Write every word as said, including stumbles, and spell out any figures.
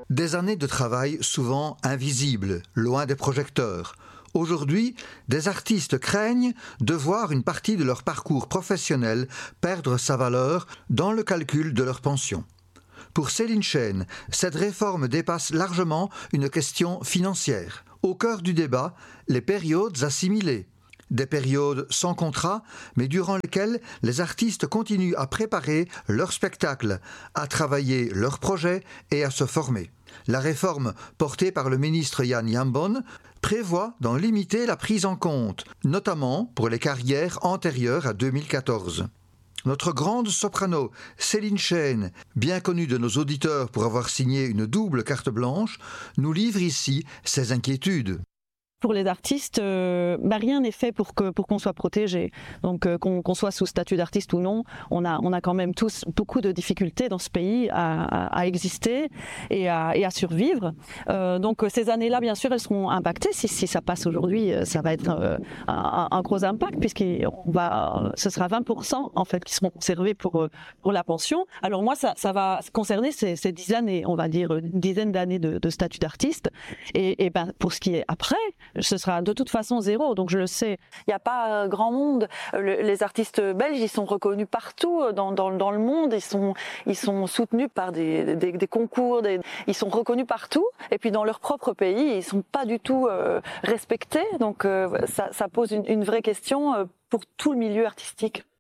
Des années de travail souvent invisibles, loin des projecteurs. Aujourd'hui, des artistes craignent de voir une partie de leur parcours professionnel perdre sa valeur dans le calcul de leur pension. Pour Céline Chêne, cette réforme dépasse largement une question financière. Au cœur du débat, les périodes assimilées. Des périodes sans contrat, mais durant lesquelles les artistes continuent à préparer leur spectacle, à travailler leurs projets et à se former. La réforme portée par le ministre Jan Jambon prévoit d'en limiter la prise en compte, notamment pour les carrières antérieures à deux mille quatorze. Notre grande soprano, Céline Chêne, bien connue de nos auditeurs pour avoir signé une double carte blanche, nous livre ici ses inquiétudes. Pour les artistes, euh, bah rien n'est fait pour que pour qu'on soit protégé. Donc euh, qu'on, qu'on soit sous statut d'artiste ou non, on a on a quand même tous beaucoup de difficultés dans ce pays à, à, à exister et à, et à survivre. Euh, donc ces années-là, bien sûr, elles seront impactées. Si si ça passe aujourd'hui, ça va être euh, un, un gros impact puisqu'on va, ce sera vingt pour cent en fait qui seront conservés pour pour la pension. Alors moi, ça ça va concerner ces, ces dix années, on va dire une dizaine d'années de, de statut d'artiste. Et, et ben pour ce qui est après, ce sera de toute façon zéro, donc je le sais. Il n'y a pas euh, grand monde. Le, les artistes belges, ils sont reconnus partout dans, dans, dans le monde. Ils sont, ils sont soutenus par des, des, des concours. Des, ils sont reconnus partout. Et puis dans leur propre pays, ils sont pas du tout euh, respectés. Donc euh, ça, ça pose une, une vraie question euh, pour tout le milieu artistique.